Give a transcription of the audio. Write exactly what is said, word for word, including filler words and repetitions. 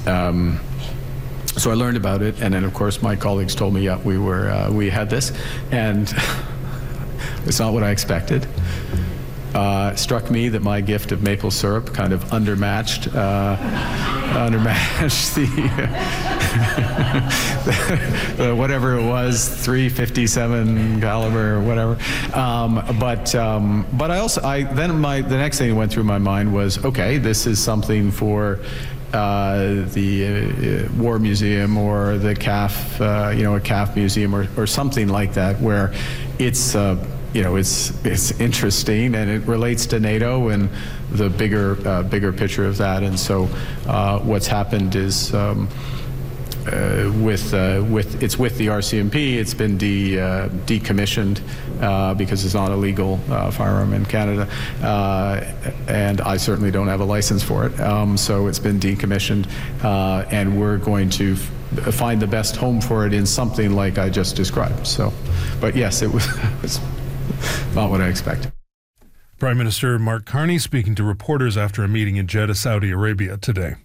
um, so I learned about it, and then of course my colleagues told me, yeah, we were uh, we had this, and it's not what I expected. Uh, struck me that my gift of maple syrup kind of undermatched, uh, undermatched the, the whatever it was, three fifty-seven caliber or whatever. Um, but um, but I also I then my the next thing that went through my mind was, okay, this is something for uh, the uh, War Museum or the C A F, uh, you know, a C A F museum or or something like that, where it's. Uh, You know, it's it's interesting, and it relates to NATO and the bigger uh, bigger picture of that. And so, uh, what's happened is um, uh, with uh, with it's with the R C M P. It's been de uh, decommissioned uh, because it's not a legal uh, firearm in Canada, uh, and I certainly don't have a license for it. Um, so it's been decommissioned, uh, and we're going to f find the best home for it in something like I just described. So, but yes, it was. It was not what I expected. Prime Minister Mark Carney speaking to reporters after a meeting in Jeddah, Saudi Arabia today.